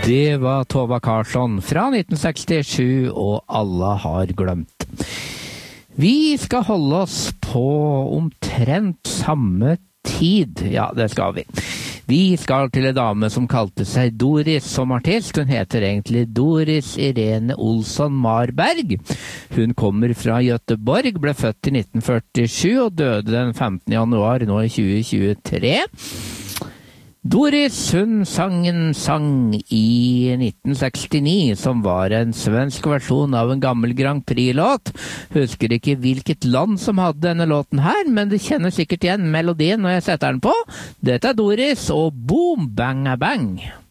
Det var Tova Karlsson fra 1967, og alle har glemt. Vi skal holde oss på omtrent samme tid. Ja, det skal vi. Vi skal til en dame som kalte seg Doris som artist. Hun heter egentlig Doris Irene Olsson Marberg. Hun kommer fra Göteborg, ble født i 1947 og døde den 15. januar nå i 2023. Doris, hun sang en sang i 1969 som var en svensk versjon av en gammel Grand Prix-låt. Husker ikke hvilket land som hadde denne låten her, men du kjenner sikkert igjen melodien når jeg setter den på. Dette er Doris og Boom Bang a Bang.